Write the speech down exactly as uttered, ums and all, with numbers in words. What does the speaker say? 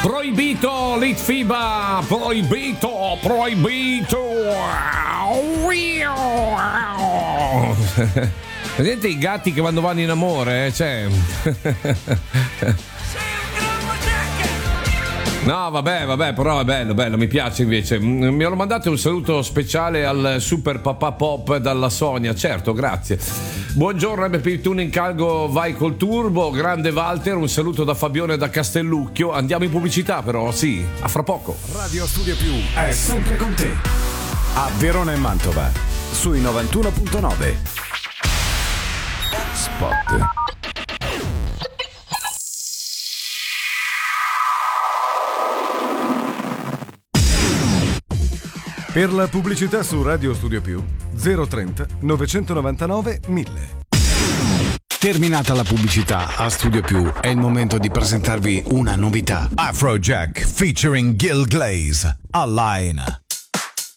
Proibito, Litfiba, proibito, proibito. Vedete i gatti che quando vanno in amore, eh? Cioè... No, vabbè, vabbè, però è bello, bello, mi piace invece. Mi hanno mandato un saluto speciale al super papà pop dalla Sonia, certo, grazie. Buongiorno M P Tuning Calgo, vai col turbo, grande Walter, un saluto da Fabione da Castellucchio. Andiamo in pubblicità però, sì, a fra poco. Radio Studio Più è sempre con te. A Verona e Mantova, sui novantuno virgola nove. Spot. Per la pubblicità su Radio Studio Più zero trenta novecentonovantanove mille. Terminata la pubblicità a Studio Più è il momento di presentarvi una novità. Afrojack featuring Gil Glaze, Align.